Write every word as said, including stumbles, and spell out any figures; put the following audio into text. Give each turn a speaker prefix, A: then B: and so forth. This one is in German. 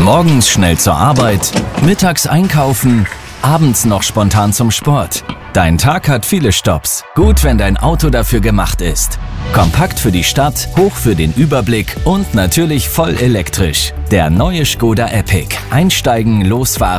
A: Morgens schnell zur Arbeit, mittags einkaufen, abends noch spontan zum Sport. Dein Tag hat viele Stopps. Gut, wenn dein Auto dafür gemacht ist. Kompakt für die Stadt, hoch für den Überblick und natürlich voll elektrisch. Der neue Škoda Epiq. Einsteigen, losfahren.